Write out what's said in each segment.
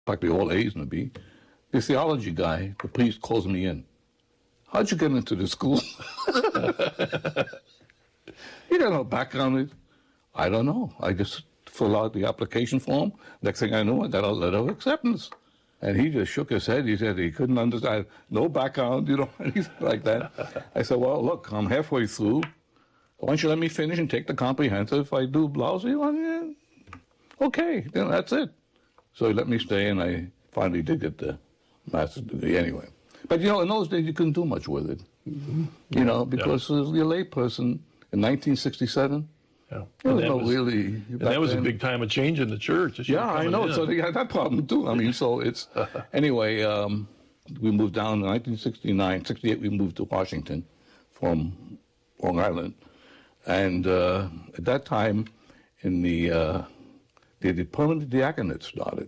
practically all A's and a B. The theology guy, the priest, calls me in. How'd you get into this school? You got no background. I don't know. I just fill out the application form. Next thing I knew, I got a letter of acceptance. And he just shook his head. He said he couldn't understand. No background, anything like that. I said, well, look, I'm halfway through. Why don't you let me finish and take the comprehensive? If I do lousy, well, yeah, okay, that's it. So he let me stay, and I finally did get the master's degree anyway. But, in those days, you couldn't do much with it. Mm-hmm. Because you're a lay person in 1967. Yeah. And that was a big time of change in the church. Yeah, I know. So they had that problem, too. I mean, so it's... Anyway, we moved down in 1969. 68, we moved to Washington from Long Island. And at that time, in the permanent diaconate started,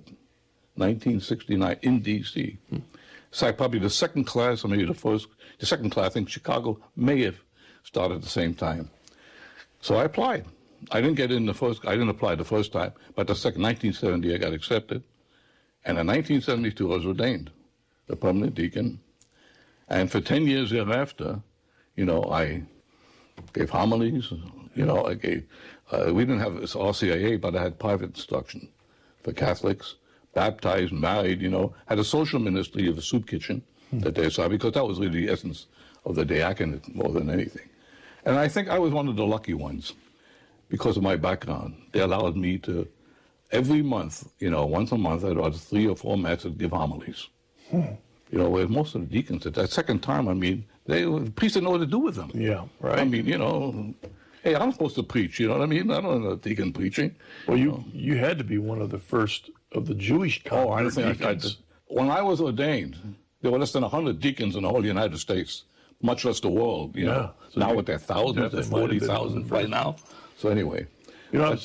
1969, in D.C. So probably the second class, or maybe the second class, I think Chicago may have started at the same time. So I applied. I didn't apply the first time, but the second, 1970, I got accepted. And in 1972, I was ordained a permanent deacon. And for 10 years thereafter, I gave homilies, I gave, we didn't have this RCIA, but I had private instruction for Catholics, baptized, married, had a social ministry of a soup kitchen that they saw, because that was really the essence of the diaconate more than anything. And I think I was one of the lucky ones because of my background. They allowed me to, every month, once a month, I'd rather 3 or 4 masses give homilies. Where most of the deacons at that second time, the priests didn't know what to do with them. Yeah, right. Hey, I'm supposed to preach, I don't know deacon preaching. Well, you had to be one of the first of the Jewish deacons. When I was ordained, there were less than 100 deacons in the whole United States, much less the world, So now with their thousands, they're 40,000 right now. So anyway. Go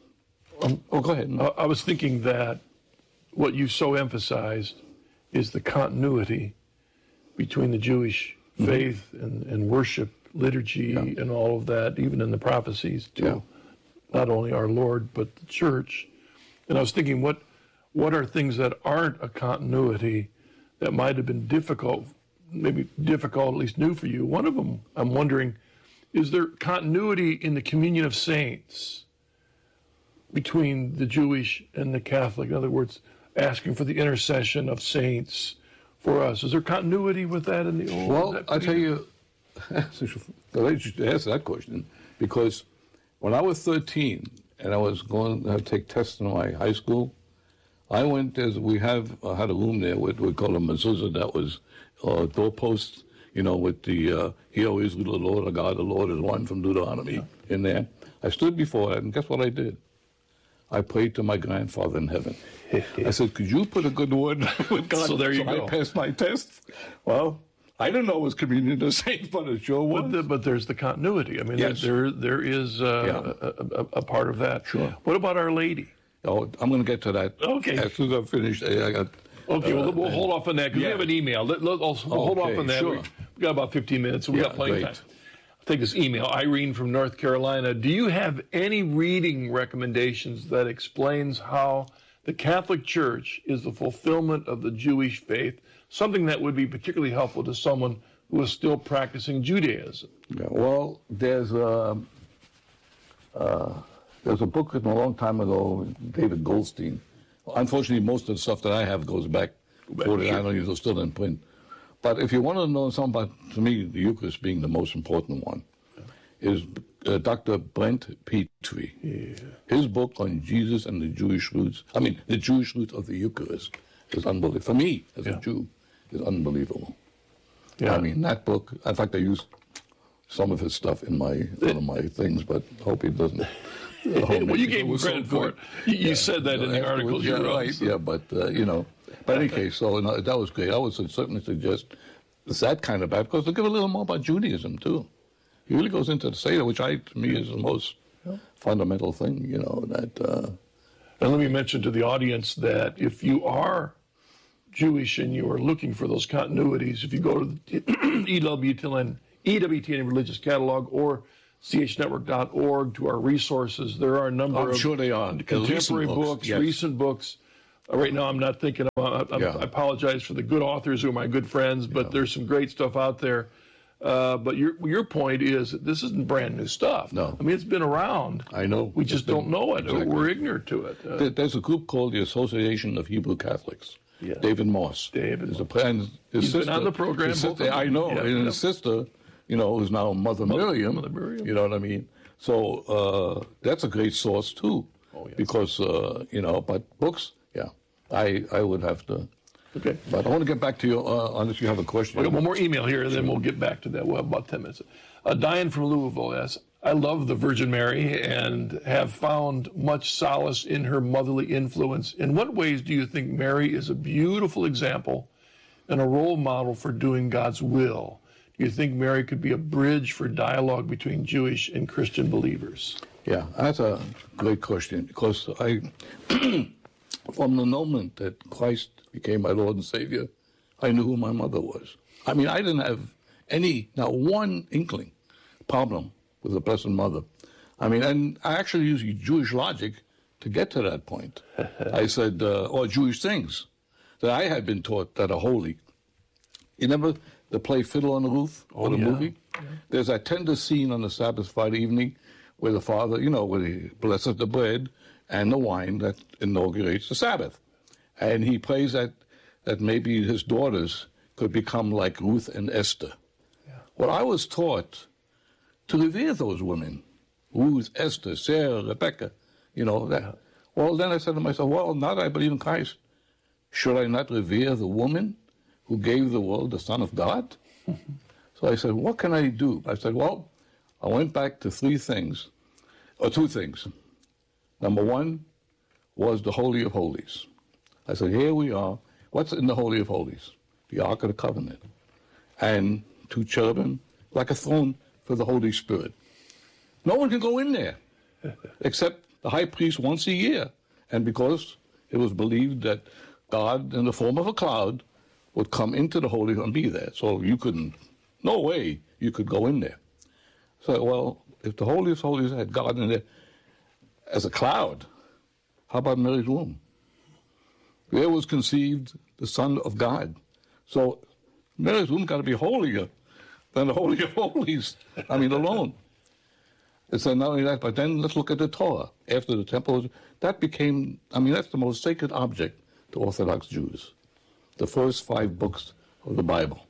ahead. I was thinking that what you so emphasized is the continuity between the Jewish faith and worship, liturgy, and all of that, even in the prophecies to not only our Lord, but the church. And I was thinking, what are things that aren't a continuity that might have been difficult, at least new for you? One of them, I'm wondering, is there continuity in the communion of saints between the Jewish and the Catholic? In other words, asking for the intercession of saints for us. Is there continuity with that in the old? Well, I tell you, glad you asked that question, because when I was 13 and I was going to take tests in my high school, I went, we had a room there with we call a mezuzah, that was doorposts, with the "Hear, Israel, the Lord our God, the Lord is one" from Deuteronomy in there. I stood before that, and guess what I did? I prayed to my grandfather in heaven. I said, could you put a good word with God? So there you go. I passed my test. Well, I didn't know it was communion of saints, but it sure was. But there's the continuity. Yes. there is a part of that. Sure. What about Our Lady? Oh, I'm going to get to that. Okay. As soon as I finish, I got... Okay, we'll hold off on that, because we have an email. We'll hold off on that. Sure. We've got about 15 minutes, so we got plenty of time. I'll take this email. Irene from North Carolina. Do you have any reading recommendations that explains how the Catholic Church is the fulfillment of the Jewish faith, something that would be particularly helpful to someone who is still practicing Judaism? Yeah, well, there's a book written a long time ago, David Goldstein. Unfortunately, most of the stuff that I have goes back 40. I know you're still in print. But if you want to know something about, to me, the Eucharist being the most important one, is Dr. Brent Petrie. Yeah. His book on Jesus and the Jewish roots, the Jewish roots of the Eucharist is unbelievable. For me, as a Jew, is unbelievable. Yeah. That book, in fact, I used some of his stuff in one of my things, but I hope he doesn't. Well, you gave him credit for it. You said that in the articles you wrote. Right, yeah, but, But in any case, so that was great. I would certainly suggest that kind of because to give a little more about Judaism, too. He really goes into the Seder, which to me is the most fundamental thing, that... And let me mention to the audience that if you are Jewish and you are looking for those continuities, if you go to the EWTN Religious Catalog or chnetwork.org to our resources, there are a number of sure they are. contemporary books, recent books, Right now, I'm not thinking about. I apologize for the good authors who are my good friends, but there's some great stuff out there. But your point is that this isn't brand new stuff. No. I mean, it's been around. I know. We just don't know it. Exactly. We're ignorant to it. There's a group called the Association of Hebrew Catholics. Yeah. David Moss. David. He's been on the program. I know. Yeah, and his sister, who's now Mother Miriam. Mother Miriam. You know what I mean? So that's a great source too. Oh, yes. Because but books, I would have to. Okay. But I want to get back to you unless you have a question. We got one more email here, and then we'll get back to that. We'll have about 10 minutes. Diane from Louisville asks, I love the Virgin Mary and have found much solace in her motherly influence. In what ways do you think Mary is a beautiful example and a role model for doing God's will? Do you think Mary could be a bridge for dialogue between Jewish and Christian believers? Yeah, that's a great question, because from the moment that Christ became my Lord and Savior, I knew who my mother was. I mean, I didn't have not one inkling problem with the Blessed Mother. I mean, and I actually used Jewish logic to get to that point. I said, or Jewish things that I had been taught that are holy. You remember the play Fiddle on the Roof, or the movie? Yeah. There's that tender scene on the Sabbath Friday evening where the Father, where he blesses the bread and the wine that inaugurates the Sabbath. And he prays that maybe his daughters could become like Ruth and Esther. Yeah. Well, I was taught to revere those women, Ruth, Esther, Sarah, Rebecca, that. Yeah. Well, then I said to myself, well, now that I believe in Christ, should I not revere the woman who gave the world the Son of God? So I said, what can I do? I said, well, I went back to two things. Number one was the Holy of Holies. I said, here we are. What's in the Holy of Holies? The Ark of the Covenant. And two cherubim, like a throne for the Holy Spirit. No one can go in there except the high priest once a year. And because it was believed that God, in the form of a cloud, would come into the Holy and be there. So no way you could go in there. So, well, if the Holy of Holies had God in there as a cloud, how about Mary's womb? There was conceived the Son of God. So Mary's womb got to be holier than the Holy of Holies. Alone. It's not only that, but then let's look at the Torah. After the temple, that became, that's the most sacred object to Orthodox Jews. The first 5 books of the Bible.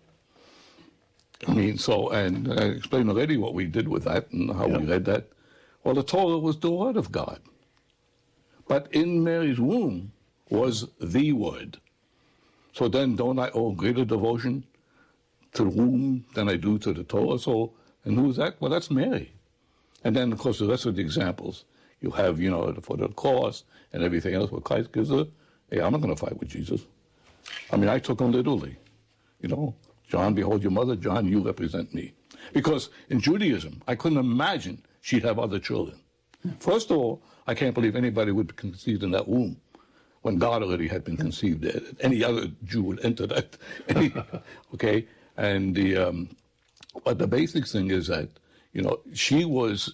And I explained already what we did with that and how we read that. Well, the Torah was the Word of God. But in Mary's womb was the Word. So then don't I owe greater devotion to the womb than I do to the Torah? So, and who's that? Well, that's Mary. And then, of course, the rest of the examples. You have, for the cross and everything else, where Christ gives her, hey, I'm not going to fight with Jesus. I took him literally. John, behold your mother. John, you represent me. Because in Judaism, I couldn't imagine she'd have other children. First of all, I can't believe anybody would be conceived in that womb when God already had been conceived there. Any other Jew would enter that. Okay? And but the basic thing is that, she was,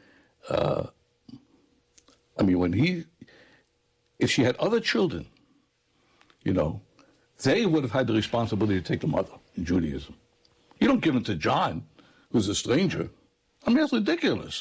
if she had other children, they would have had the responsibility to take the mother in Judaism. You don't give them to John, who's a stranger. That's ridiculous.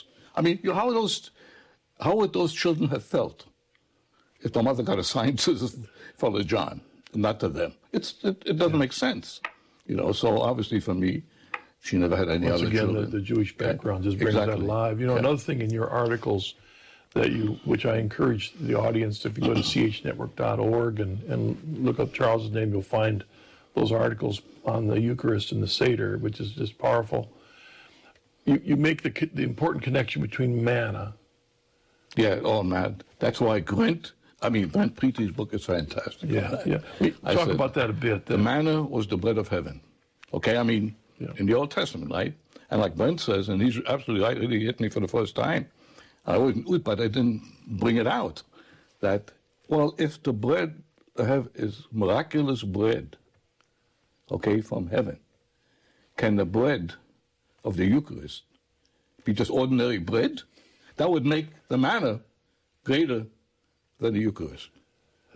How would those children have felt if the mother got assigned to Father John, not to them? It doesn't make sense. So obviously for me, she never had any other children. Once again, the Jewish background just brings that alive. Another thing in your articles which I encourage the audience, if you go to chnetwork.org and look up Charles's name, you'll find those articles on the Eucharist and the Seder, which is just powerful. You make the important connection between manna. Yeah, man. That's why Brent Preeti's book is fantastic. Yeah. Talk about that a bit. The manna was the bread of heaven. Okay, in the Old Testament, right? And like Brent says, and he's absolutely right, he hit me for the first time. I always knew it, but I didn't bring it out. That, if the bread is miraculous bread, okay, from heaven, can the bread of the Eucharist be just ordinary bread? That would make the manna greater than the Eucharist.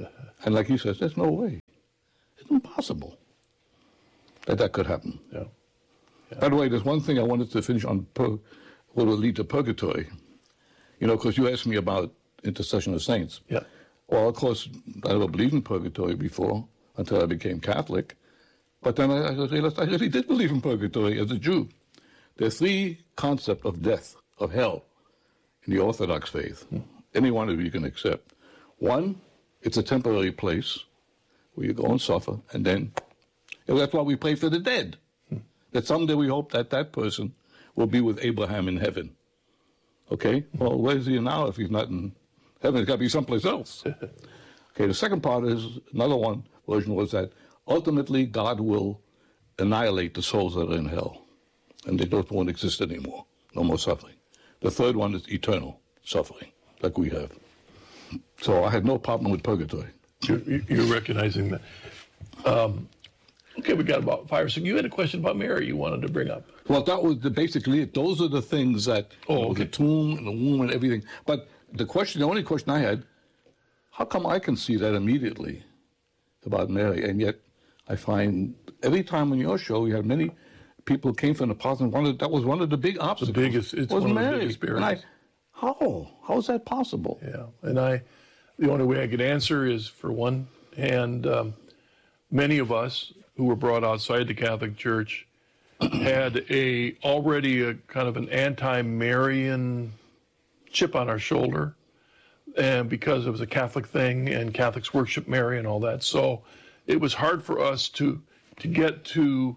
And like he says, there's no way. It's impossible that could happen. Yeah. By the way, there's one thing I wanted to finish on what will lead to purgatory. Because you asked me about intercession of saints. Yeah. Well, of course, I never believed in purgatory before until I became Catholic. But then I realized I really did believe in purgatory as a Jew. There are three concepts of death, of hell, in the Orthodox faith. Any one of you can accept. One, it's a temporary place where you go and suffer, and then that's why we pray for the dead. That someday we hope that person will be with Abraham in heaven. Okay? Well, where's he now if he's not in heaven? He's got to be someplace else. Okay, the second part is, another one version was that ultimately God will annihilate the souls that are in hell. And they won't exist anymore. No more suffering. The third one is eternal suffering, like we have. So I had no problem with purgatory. You're recognizing that. Okay, we got about 5 or 6. You had a question about Mary you wanted to bring up. Well, that was basically it. Those are the things that, the tomb and the womb and everything. But the only question I had, how come I can see that immediately about Mary? And yet I find every time on your show you have many people came from the past and that was one of the big obstacles. It's was one Mary. of the biggest barriers. How is that possible? Yeah, and the only way I could answer is, for one hand, many of us who were brought outside the Catholic Church had already a kind of an anti-Marian chip on our shoulder, and because it was a Catholic thing and Catholics worship Mary and all that, so it was hard for us to get to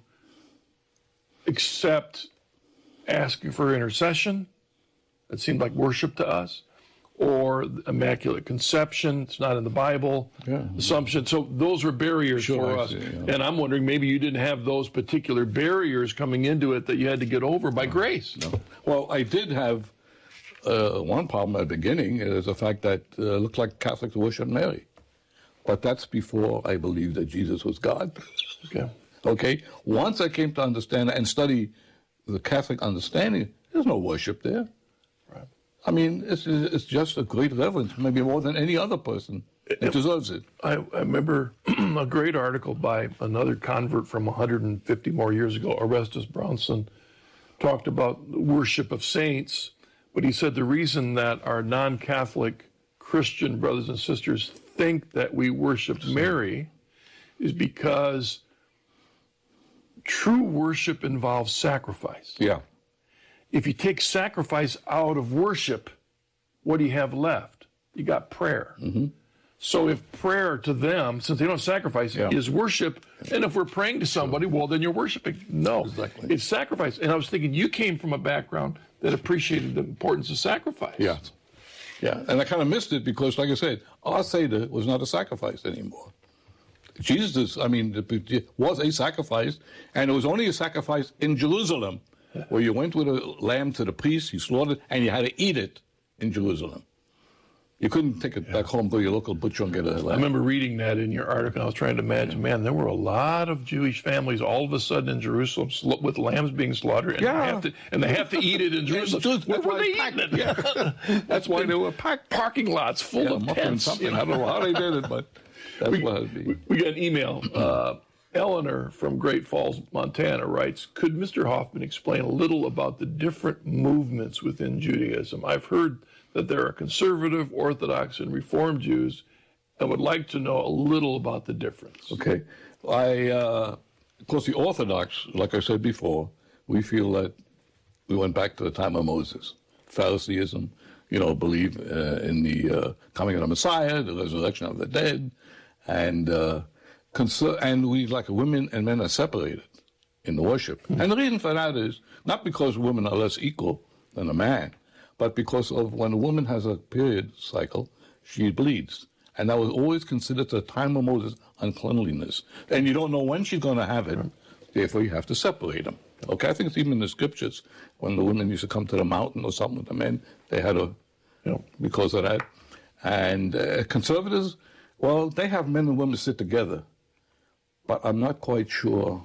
accept asking for intercession. It seemed like worship to us, or Immaculate Conception. It's not in the Bible. Yeah. Assumption. So those were barriers for us. And I'm wondering, maybe you didn't have those particular barriers coming into it that you had to get over by grace. No. Well, I did have one problem at the beginning, is the fact that it looked like Catholics worship Mary. But that's before I believed that Jesus was God. Okay? Once I came to understand and study the Catholic understanding, there's no worship there. Right. I mean, it's just a great reverence, maybe more than any other person. It deserves it. I remember a great article by another convert from 150 more years ago, Orestes Brownson, talked about worship of saints, but he said the reason that our non-Catholic Christian brothers and sisters think that we worship Mary is because true worship involves sacrifice. Yeah. If you take sacrifice out of worship, what do you have left? You got prayer. Mm-hmm. So if prayer to them, since they don't sacrifice, is worship, and if we're praying to somebody, well, then you're worshiping. No, exactly. It's sacrifice. And I was thinking, you came from a background that appreciated the importance of sacrifice. Yeah. Yeah, and I kind of missed it because, like I said, our Seder was not a sacrifice anymore. Jesus, was a sacrifice, and it was only a sacrifice in Jerusalem, where you went with a lamb to the priest, he slaughtered, and you had to eat it in Jerusalem. You couldn't take it back home to your local butcher and get a lamb. I remember reading that in your article. I was trying to imagine, man, there were a lot of Jewish families all of a sudden in Jerusalem with lambs being slaughtered, and they have to eat it in Jerusalem. Where were they eating it? Yeah. That's why they were packed. Parking lots full of tents. I don't know how they did it, but that's what it'd be. We got an email. Eleanor from Great Falls, Montana writes, could Mr. Hoffman explain a little about the different movements within Judaism? I've heard that there are conservative, Orthodox, and Reform Jews, and would like to know a little about the difference. Okay. Of course, the Orthodox, like I said before, we feel that we went back to the time of Moses. Phariseeism, believe in the coming of the Messiah, the resurrection of the dead, and we, like women and men, are separated in the worship. And the reason for that is not because women are less equal than a man, but because of when a woman has a period cycle, she bleeds. And that was always considered the time of Moses uncleanliness. And you don't know when she's going to have it, therefore you have to separate them. Okay, I think it's even in the scriptures, when the women used to come to the mountain or something with the men, they had to, because of that. And conservatives, well, they have men and women sit together, but I'm not quite sure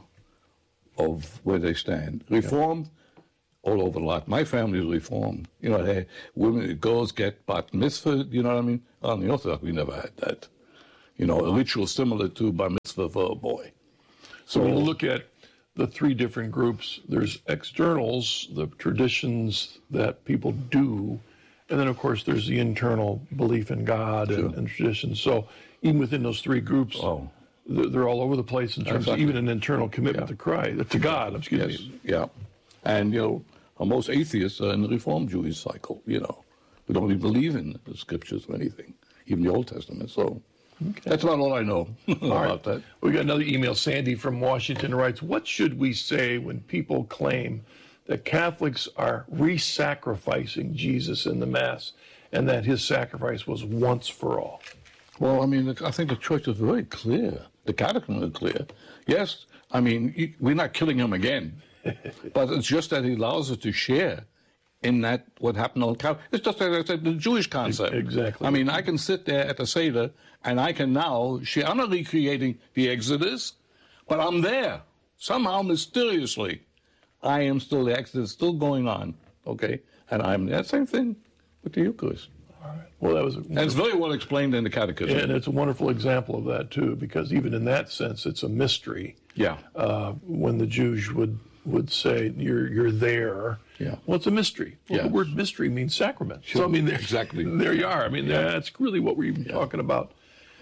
of where they stand. Reformed, all over the lot. My family is Reformed. Girls get bat mitzvah, you know what I mean? On the Orthodox, we never had that. a ritual similar to bar mitzvah for a boy. So when you look at the three different groups, there's externals, the traditions that people do, and then, of course, there's the internal belief in God and traditions. So even within those three groups, they're all over the place in terms of even an internal commitment to Christ, to God, excuse me. Yeah. And, most atheists are in the Reformed Jewish cycle, We don't even believe in the scriptures or anything, even the Old Testament. So that's about all I know about that. We got another email. Sandy from Washington writes, what should we say when people claim that Catholics are re-sacrificing Jesus in the Mass and that his sacrifice was once for all? Well, I think the church is very clear. The catechism is clear. Yes, we're not killing him again, but it's just that he allows us to share in that what happened on Calvary. It's just like I said, the Jewish concept. Exactly. I can sit there at the Seder and I can now share. I'm not recreating the Exodus, but I'm there. Somehow, mysteriously, I am still the Exodus, still going on, okay? And I'm there. Same thing with the Eucharist. All right. Well, that was and it's very well explained in the Catechism. And it's a wonderful example of that, too, because even in that sense, it's a mystery. Yeah. When the Jews would say, you're there. Yeah. Well, it's a mystery. Well, the word mystery means sacrament. Sure. So, exactly. There you are. That's really what we're talking about.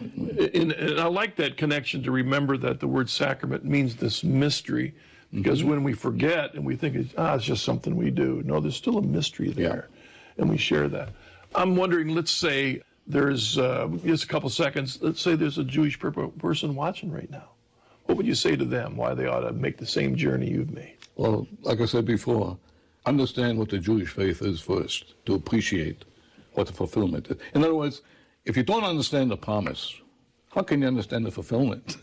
And I like that connection to remember that the word sacrament means this mystery, because when we forget and we think it's just something we do, no, there's still a mystery there, and we share that. I'm wondering, let's say there's just a couple seconds, let's say there's a Jewish person watching right now. What would you say to them why they ought to make the same journey you've made? Well, like I said before, understand what the Jewish faith is first, to appreciate what the fulfillment is. In other words, if you don't understand the promise, how can you understand the fulfillment?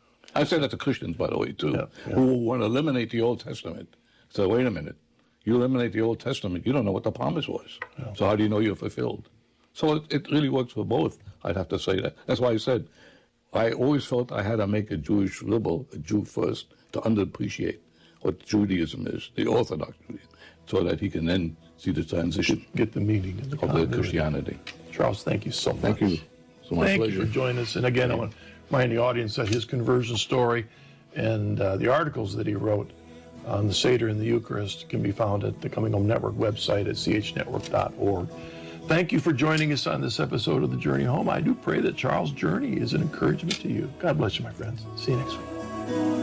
I say that to Christians, by the way, too, who want to eliminate the Old Testament. So wait a minute. You eliminate the Old Testament, you don't know what the promise was. Yeah. So how do you know you're fulfilled? So it really works for both, I'd have to say that. That's why I said I always felt I had to make a Jewish liberal, a Jew first, to underappreciate what Judaism is, the Orthodox Judaism, so that he can then see the transition. Get the meaning of the Christianity. Charles, thank you so much. Thank you. So much thank pleasure. you for joining us. And again, I want to remind the audience that his conversion story and the articles that he wrote on the Seder and the Eucharist can be found at the Coming Home Network website at chnetwork.org. Thank you for joining us on this episode of The Journey Home. I do pray that Charles' journey is an encouragement to you. God bless you, my friends. See you next week.